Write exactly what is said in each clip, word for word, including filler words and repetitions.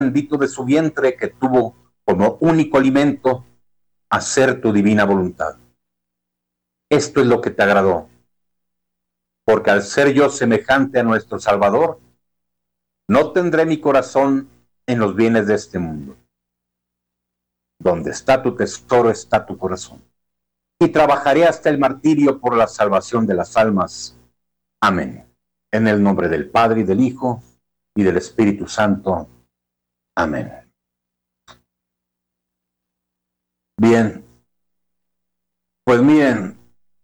bendito de su vientre, que tuvo como único alimento hacer tu divina voluntad. Esto es lo que te agradó, porque al ser yo semejante a nuestro Salvador, no tendré mi corazón en los bienes de este mundo. Donde está tu tesoro está tu corazón. Y trabajaré hasta el martirio por la salvación de las almas. Amén. En el nombre del Padre, y del Hijo, y del Espíritu Santo. Amén. Bien. Pues miren,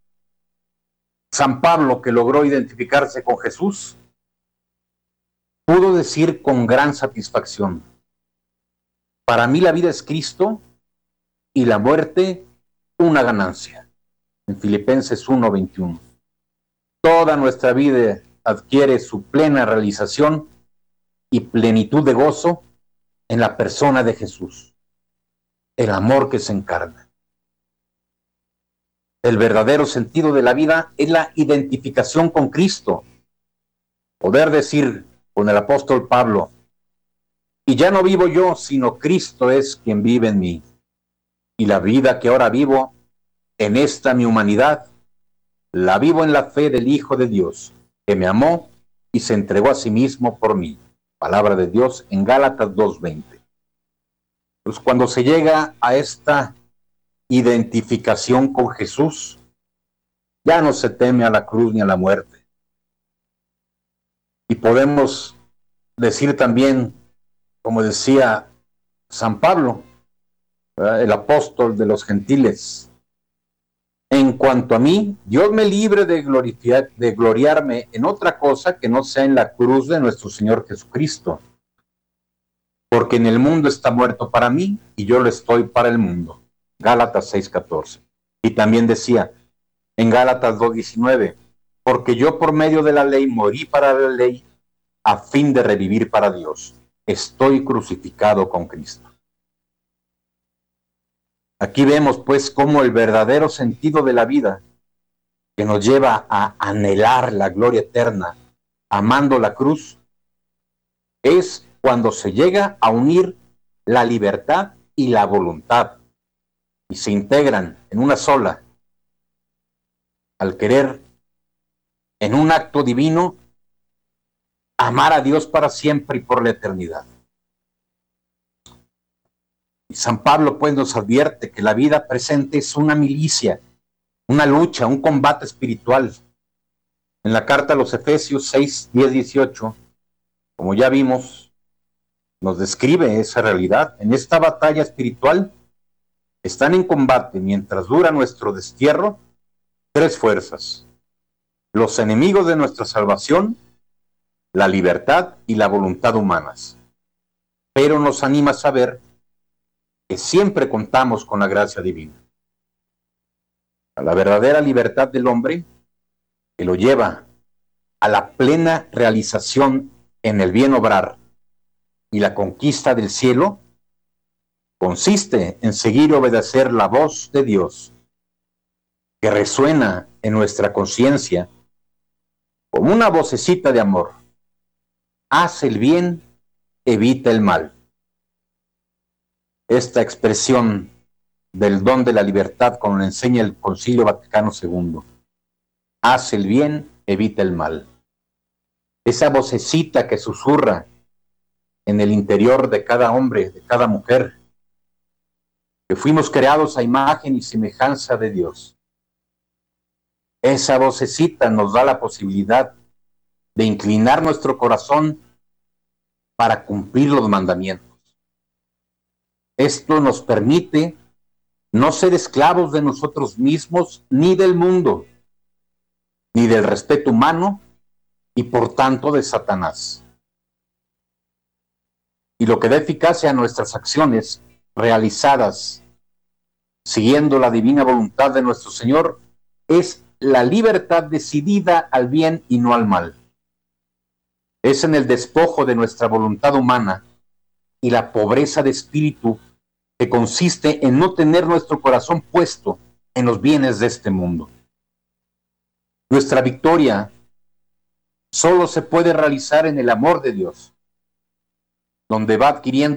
San Pablo, que logró identificarse con Jesús, pudo decir con gran satisfacción: para mí la vida es Cristo y la muerte una ganancia. En Filipenses uno veintiuno. Toda nuestra vida adquiere su plena realización y plenitud de gozo en la persona de Jesús, el amor que se encarna. El verdadero sentido de la vida es la identificación con Cristo. Poder decir con el apóstol Pablo: y ya no vivo yo, sino Cristo es quien vive en mí. Y la vida que ahora vivo en esta mi humanidad, la vivo en la fe del Hijo de Dios, que me amó y se entregó a sí mismo por mí. Palabra de Dios en Gálatas dos veinte. Pues cuando se llega a esta identificación con Jesús, ya no se teme a la cruz ni a la muerte. Y podemos decir también, como decía San Pablo, ¿verdad?, el apóstol de los gentiles: en cuanto a mí, Dios me libre de, glorificar, de gloriarme en otra cosa que no sea en la cruz de nuestro Señor Jesucristo. Porque en el mundo está muerto para mí y yo lo estoy para el mundo. Gálatas seis catorce. Y también decía en Gálatas dos diecinueve: porque yo por medio de la ley morí para la ley a fin de revivir para Dios. Estoy crucificado con Cristo. Aquí vemos pues cómo el verdadero sentido de la vida, que nos lleva a anhelar la gloria eterna, amando la cruz, es cuando se llega a unir la libertad y la voluntad y se integran en una sola, al querer en un acto divino amar a Dios para siempre y por la eternidad. Y San Pablo pues nos advierte que la vida presente es una milicia, una lucha, un combate espiritual. En la carta a los Efesios seis, diez, dieciocho, como ya vimos, nos describe esa realidad. En esta batalla espiritual están en combate, mientras dura nuestro destierro, tres fuerzas: los enemigos de nuestra salvación, la libertad y la voluntad humanas. Pero nos anima a saber que siempre contamos con la gracia divina. A la verdadera libertad del hombre, que lo lleva a la plena realización en el bien obrar y la conquista del cielo, consiste en seguir y obedecer la voz de Dios, que resuena en nuestra conciencia como una vocecita de amor: haz el bien, evita el mal. Esta expresión del don de la libertad, como lo enseña el Concilio Vaticano segundo: haz el bien, evita el mal. Esa vocecita que susurra en el interior de cada hombre, de cada mujer, que fuimos creados a imagen y semejanza de Dios. Esa vocecita nos da la posibilidad de inclinar nuestro corazón para cumplir los mandamientos. Esto nos permite no ser esclavos de nosotros mismos, ni del mundo, ni del respeto humano, y por tanto de Satanás. Y lo que da eficacia a nuestras acciones realizadas siguiendo la divina voluntad de nuestro Señor es la libertad decidida al bien y no al mal. Es en el despojo de nuestra voluntad humana y la pobreza de espíritu, que consiste en no tener nuestro corazón puesto en los bienes de este mundo. Nuestra victoria solo se puede realizar en el amor de Dios. donde va adquiriendo